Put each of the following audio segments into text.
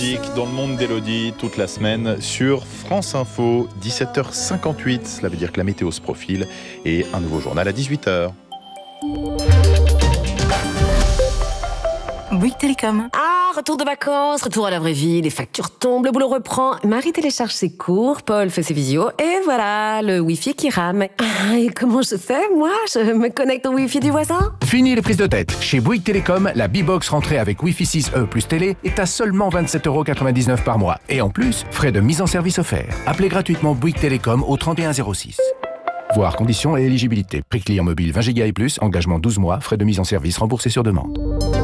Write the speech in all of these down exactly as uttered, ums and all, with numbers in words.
musique dans le monde d'Élodie toute la semaine sur France Info, dix-sept heures cinquante-huit. Cela veut dire que la météo se profile et un nouveau journal à dix-huit heures. Bouygues Télécom. Ah, retour de vacances, retour à la vraie vie, les factures tombent, le boulot reprend. Marie télécharge ses cours, Paul fait ses visios, et voilà, le Wi-Fi qui rame. Ah, et comment je fais, moi? Je me connecte au Wi-Fi du voisin? Fini les prises de tête. Chez Bouygues Télécom, la B-Box rentrée avec Wi-Fi six E plus télé est à seulement vingt-sept euros quatre-vingt-dix-neuf par mois. Et en plus, frais de mise en service offerts. Appelez gratuitement Bouygues Télécom au trente et un zéro six. Voir conditions et éligibilité. Prix client mobile vingt giga et plus, engagement douze mois, frais de mise en service remboursés sur demande.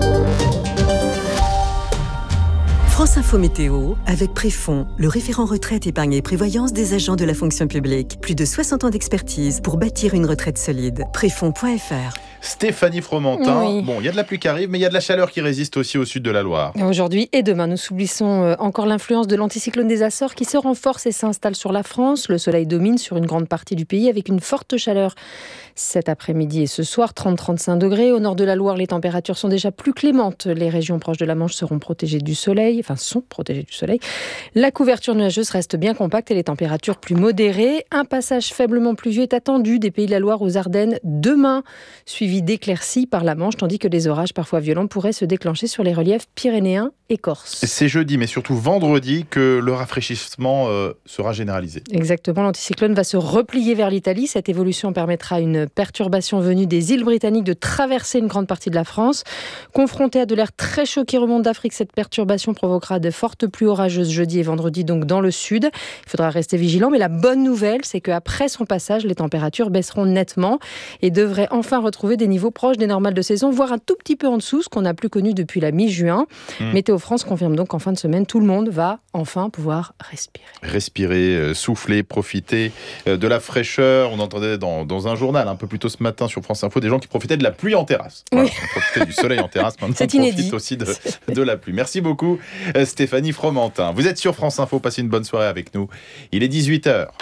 France Info Météo, avec Préfond, le référent retraite, épargne et prévoyance des agents de la fonction publique. Plus de soixante ans d'expertise pour bâtir une retraite solide. Préfond point F R. Stéphanie Fromentin, Oui. bon, il y a de la pluie qui arrive, mais il y a de la chaleur qui résiste aussi au sud de la Loire. Aujourd'hui et demain, nous subissons encore l'influence de l'anticyclone des Açores qui se renforce et s'installe sur la France. Le soleil domine sur une grande partie du pays avec une forte chaleur cet après-midi et ce soir, trente à trente-cinq degrés. Au nord de la Loire, les températures sont déjà plus clémentes. Les régions proches de la Manche seront protégées du soleil, enfin sont protégées du soleil. La couverture nuageuse reste bien compacte et les températures plus modérées. Un passage faiblement pluvieux est attendu des Pays de la Loire aux Ardennes demain, suivi d'éclaircies par la Manche, tandis que des orages parfois violents pourraient se déclencher sur les reliefs pyrénéens et corses. C'est jeudi, mais surtout vendredi, que le rafraîchissement euh, sera généralisé. Exactement, l'anticyclone va se replier vers l'Italie. Cette évolution permettra à une perturbation venue des îles britanniques de traverser une grande partie de la France. Confrontée à de l'air très chaud qui remonte d'Afrique, cette perturbation provoquera de fortes pluies orageuses jeudi et vendredi, donc dans le sud. Il faudra rester vigilant, mais la bonne nouvelle, c'est qu'après son passage, les températures baisseront nettement et devraient enfin retrouver des niveaux proches des normales de saison, voire un tout petit peu en dessous, ce qu'on n'a plus connu depuis la mi-juin. Mmh. Météo France confirme donc qu'en fin de semaine, tout le monde va enfin pouvoir respirer. Respirer, euh, souffler, profiter euh, de la fraîcheur. On entendait dans, dans un journal un peu plus tôt ce matin sur France Info des gens qui profitaient de la pluie en terrasse. Voilà, oui. On profitait du soleil en terrasse, maintenant c'est on inédit. profite aussi de, de la pluie. Merci beaucoup euh, Stéphanie Fromentin. Vous êtes sur France Info, passez une bonne soirée avec nous. Il est dix-huit heures.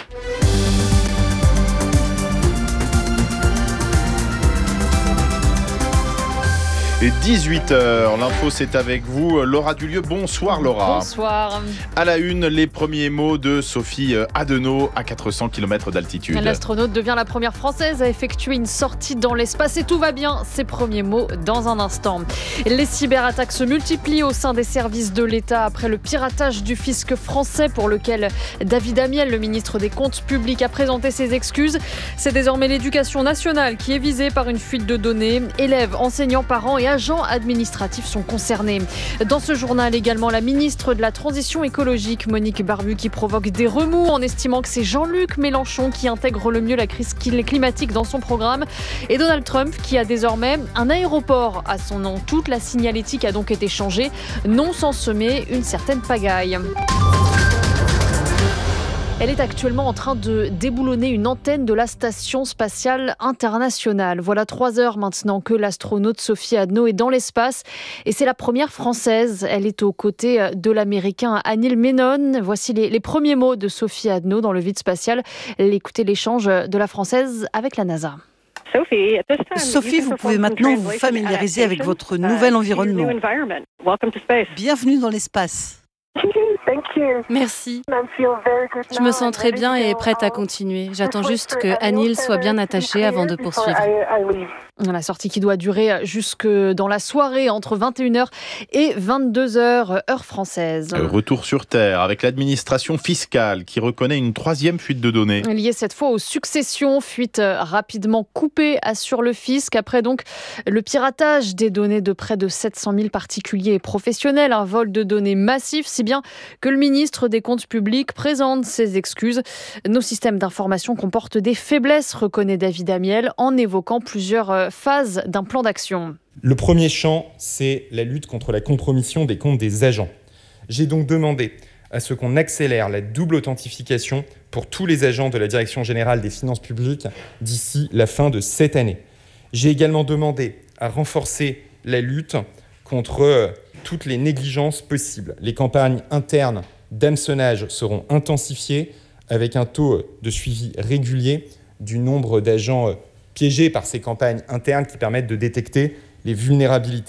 Et dix-huit heures, l'info c'est avec vous, Laura Dulieu. Bonsoir Laura. Bonsoir. À la une, les premiers mots de Sophie Adenau à quatre cents kilomètres d'altitude. L'astronaute devient la première française à effectuer une sortie dans l'espace et tout va bien. Ses premiers mots dans un instant. Les cyberattaques se multiplient au sein des services de l'État après le piratage du fisc français pour lequel David Amiel, le ministre des Comptes publics, a présenté ses excuses. C'est désormais l'éducation nationale qui est visée par une fuite de données. Élèves, enseignants, parents et agents administratifs sont concernés. Dans ce journal également, la ministre de la Transition écologique, Monique Barbu, qui provoque des remous en estimant que c'est Jean-Luc Mélenchon qui intègre le mieux la crise climatique dans son programme. Et Donald Trump qui a désormais un aéroport à son nom. Toute la signalétique a donc été changée, non sans semer une certaine pagaille. Elle est actuellement en train de déboulonner une antenne de la Station spatiale internationale. Voilà trois heures maintenant que l'astronaute Sophie Adenau est dans l'espace et c'est la première française. Elle est aux côtés de l'américain Anil Menon. Voici les, les premiers mots de Sophie Adenau dans le vide spatial. Écoutez l'échange de la française avec la NASA. Sophie, vous pouvez maintenant vous familiariser avec votre nouvel environnement. Bienvenue dans l'espace. Merci. Je me sens très bien et prête à continuer. J'attends juste que Anil soit bien attaché avant de poursuivre. La sortie qui doit durer jusque dans la soirée entre vingt et une heures et vingt-deux heures, heure française. Retour sur Terre avec l'administration fiscale qui reconnaît une troisième fuite de données. Liée cette fois aux successions, fuite rapidement coupée, assure le fisc. Après donc le piratage des données de près de sept cent mille particuliers et professionnels, un vol de données massif, si bien que le ministre des Comptes publics présente ses excuses. Nos systèmes d'information comportent des faiblesses, reconnaît David Amiel, en évoquant plusieurs phases d'un plan d'action. Le premier champ, c'est la lutte contre la compromission des comptes des agents. J'ai donc demandé à ce qu'on accélère la double authentification pour tous les agents de la Direction générale des finances publiques d'ici la fin de cette année. J'ai également demandé à renforcer la lutte contre toutes les négligences possibles. Les campagnes internes d'hameçonnage seront intensifiées avec un taux de suivi régulier du nombre d'agents piégés par ces campagnes internes qui permettent de détecter les vulnérabilités.